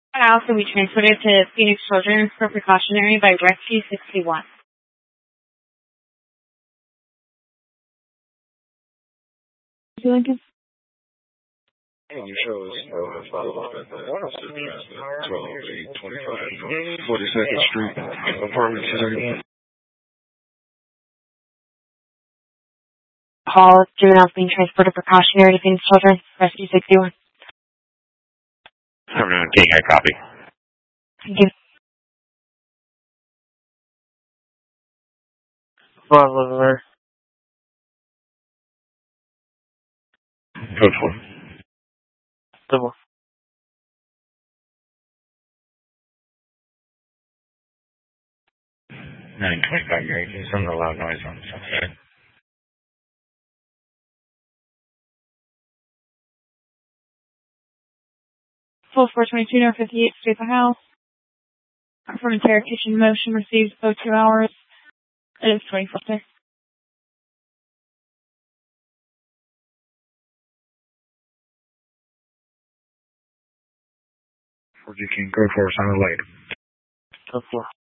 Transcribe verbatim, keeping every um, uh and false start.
Also, we transported to Phoenix Children's for precautionary by Rescue sixty-one. Lincoln? You shows uh, twelve eight twenty-five, forty-second Street, apartment two thirty-one. Call juveniles being transported precautionary to Phoenix Children's, Rescue sixty-one. Everyone, King, I copy. Thank you. Five over. Code four. Double. nine twenty-five, you're making some loud noise on the side. Full four twenty-two, North fifty-eighth Street, the house. From interrogation motion received about two hours. It is twenty-four six. four G King, code four, sound light. Code four.